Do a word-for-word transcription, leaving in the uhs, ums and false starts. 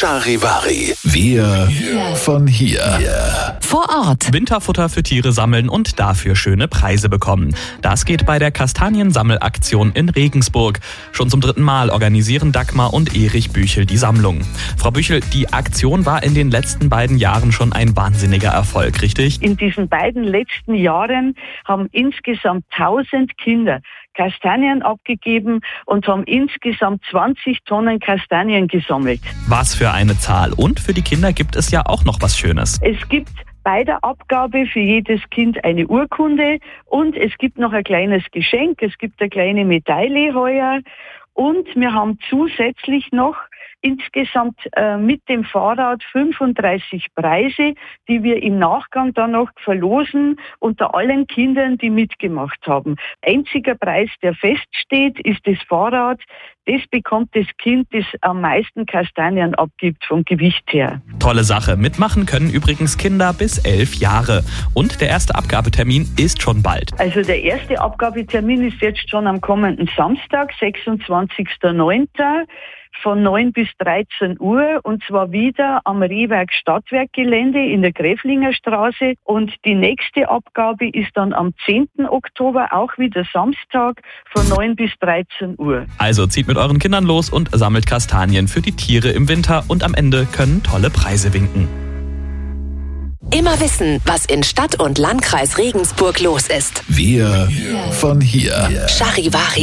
Charivari. Wir von hier. Vor Ort. Winterfutter für Tiere sammeln und dafür schöne Preise bekommen. Das geht bei der Kastaniensammelaktion in Regensburg. Schon zum dritten Mal organisieren Dagmar und Erich Büchel die Sammlung. Frau Büchel, die Aktion war in den letzten beiden Jahren schon ein wahnsinniger Erfolg, richtig? In diesen beiden letzten Jahren haben insgesamt tausend Kinder Kastanien abgegeben und haben insgesamt zwanzig Tonnen Kastanien gesammelt. Was für eine Zahl. Und für die Kinder gibt es ja auch noch was Schönes. Es gibt bei der Abgabe für jedes Kind eine Urkunde und es gibt noch ein kleines Geschenk. Es gibt eine kleine Medaille heuer und wir haben zusätzlich noch insgesamt äh, mit dem Fahrrad fünfunddreißig Preise, die wir im Nachgang dann noch verlosen unter allen Kindern, die mitgemacht haben. Einziger Preis, der feststeht, ist das Fahrrad. Das bekommt das Kind, das am meisten Kastanien abgibt vom Gewicht her. Tolle Sache. Mitmachen können übrigens Kinder bis elf Jahre. Und der erste Abgabetermin ist schon bald. Also der erste Abgabetermin ist jetzt schon am kommenden Samstag, sechsundzwanzigster neunter von neun bis dreizehn Uhr und zwar wieder am Rehwerk Stadtwerkgelände in der Gräflinger Straße und die nächste Abgabe ist dann am zehnten Oktober, auch wieder Samstag, von neun bis dreizehn Uhr. Also zieht mit euren Kindern los und sammelt Kastanien für die Tiere im Winter und am Ende können tolle Preise winken. Immer wissen, was in Stadt und Landkreis Regensburg los ist. Wir von hier. Charivari.